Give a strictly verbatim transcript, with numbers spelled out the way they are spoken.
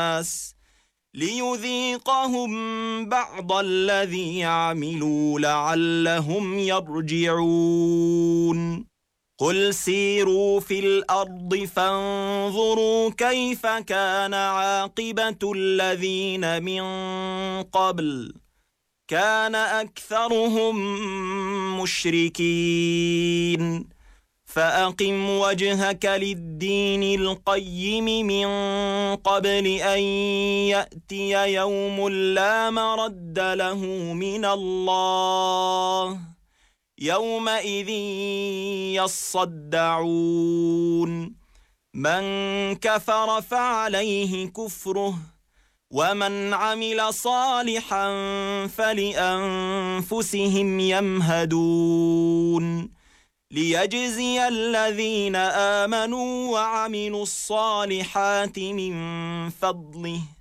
الناس ليذيقهم بعض الذي عملوا لعلهم يرجعون قل سيروا في الأرض فانظروا كيف كان عاقبة الذين من قبل كان أكثرهم مشركين فأقم وجهك للدين القيم من قبل أن يأتي يوم لا مرد له من الله يومئذ يصدعون من كفر فعليه كفره ومن عمل صالحا فلأنفسهم يمهدون ليجزي الذين آمنوا وعملوا الصالحات من فضله